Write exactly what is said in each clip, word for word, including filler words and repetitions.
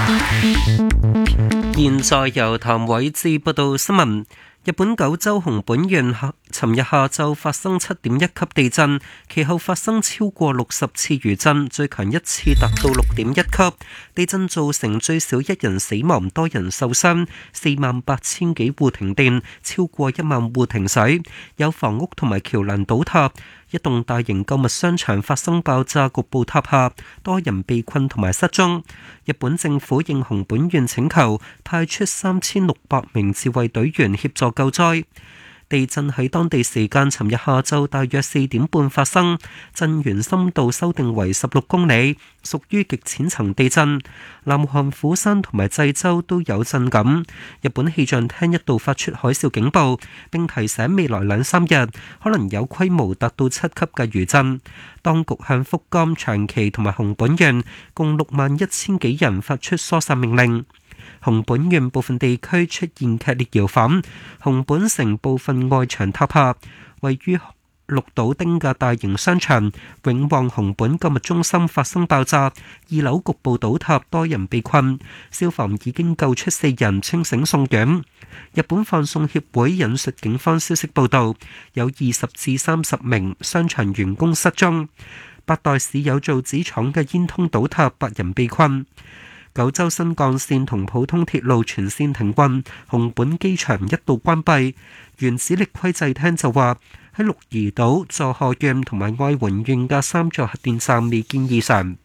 現在由譚偉智報道新聞。日本九州熊本縣尋日下晝發生七點一級地震，其後發生超過六十次餘震，最強一次達到六點一級。地震造成最少一人死亡，多人受傷，四萬八千幾戶停電，超過一萬戶停水，有房屋同埋橋樑倒塌。一棟大型購物商場發生爆炸，局部塌下，多人被困同埋失蹤。日本政府應熊本縣請求，派出三千六百名自衛隊員協助救災。地震喺當地時間尋日下晝大約四點半發生，震源深度修訂為十六公里，屬於極淺層地震。南韓釜山同埋濟州都有震感。日本氣象廳一度發出海嘯警報，並提醒未來兩三日可能有規模達到七級嘅餘震。當局向福岡、長崎同埋熊本縣共六萬一千幾人發出疏散命令。熊本縣部分地區出現劇烈搖晃，熊本城部分外牆塌下，位於鹿島町嘅大型商場永旺熊本購物中心發生爆炸，二樓局部倒塌，多人被困，消防已經救出四人，清醒送院。日本放送協會引述警方消息報道，有二十至三十名商場員工失蹤。八代市有造紙廠嘅煙囪倒塌，八人被困。九州新幹線同普通鐵路全線停運，熊本機場一度關閉。原子力規制廳就話，喺鹿兒島、佐賀縣同埋愛媛縣嘅三座核電站未見異常。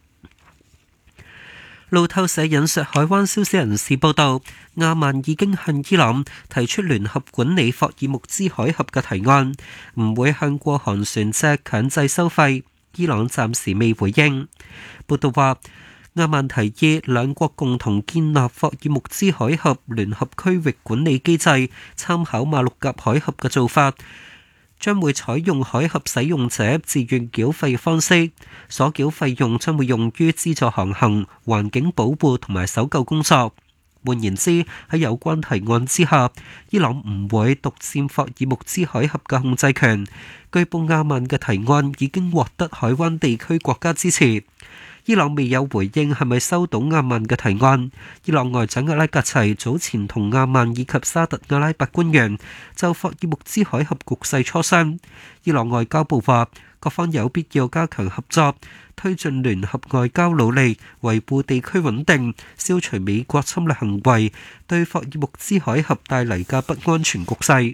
路透社引述海灣消息人士報道，亞曼已經向伊朗提出聯合管理霍爾木茲海峽嘅提案，唔會向過航船隻強制收費。伊朗暫時未回應。報道話，亞曼提議兩國共同建立霍爾木茲海峽聯合區域管理機制，參考馬六甲海峽嘅做法，將會採用海峽使用者自願繳費嘅方式，所繳費用將會用於資助航行、環境保護同埋搜救工作。換言之，喺有關提案之下，伊朗唔會獨佔霍爾木茲海峽嘅控制權。據報亞曼嘅提案已經獲得海灣地區國家支持。伊朗未有回應係咪收到亞曼嘅提案。伊朗外長阿拉格齊早前同亞曼以及沙特阿拉伯官員就霍爾木茲海峽局勢磋商。伊朗外交部話，各方有必要加強合作，推進聯合外交努力，維護地區穩定，消除美國侵略行為對霍爾木茲海峽帶嚟嘅不安全局勢。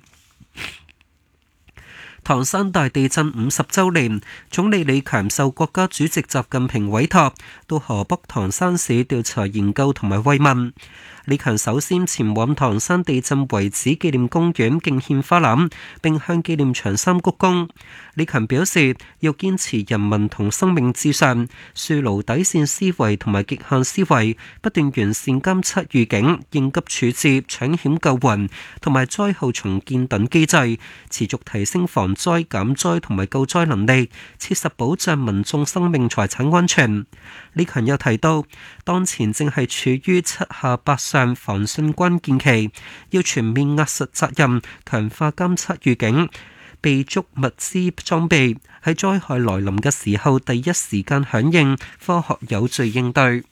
唐山大地震五十週年，總理李強受國家主席習近平委託到河北唐山市調查研究同埋慰問。李強首先前往唐山地震遺址紀念公園敬獻花籃，並向紀念長衫鞠躬。李強表示，要堅持人民同生命至上，樹牢底線思維同埋極限思維，不斷完善監測預警、應急處置、搶險救援同埋災後重建等機制，持續提升防災減災同埋救災能力，切實保障民眾生命財產安全。李強又提到，當前正係處於七下八上防汛關鍵期，要全面壓實責任，強化監測預警，備足物資裝備，喺災害來臨嘅時候第一時間響應，科學有序應對。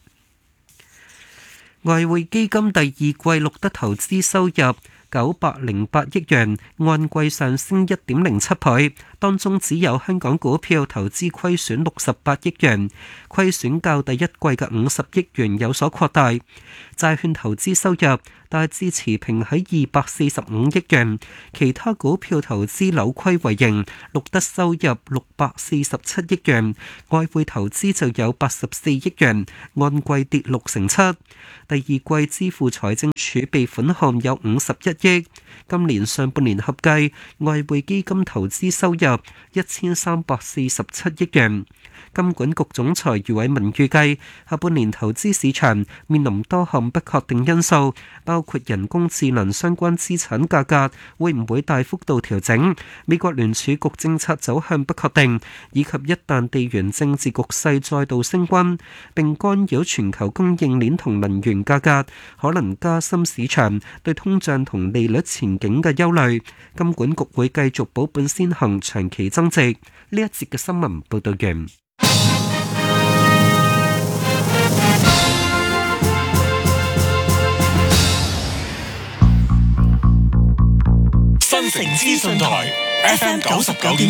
外匯基金第二季錄得投資收入九百零八億元，按季上升一點零七倍，當中只有香港股票投資虧損六十八億元，虧損較第一季嘅五十億元有所擴大。債券投資收入大致持平喺二百四十五億元，其他股票投資扭虧為盈，錄得收入六百四十七億元，外匯投資就有八十四億元，按季跌六成七。第二季支付財政儲備款項有五十一億，今年上半年合計外匯基金投資收入一千三百四十七億元。金管局總裁余偉文預計，下半年投資市場面臨多項不確定因素，包括人工智能相關資產價格會唔會大幅度調整，美國聯儲局政策走向不確定，以及一旦地緣政治局勢再度升溫並干擾全球供應鏈同能源價格，可能加深市場對通脹同利率前景嘅憂慮。金管局會繼續保本先行，長期增值。呢一節嘅新聞報道完。 新城資訊台 F M 九十九點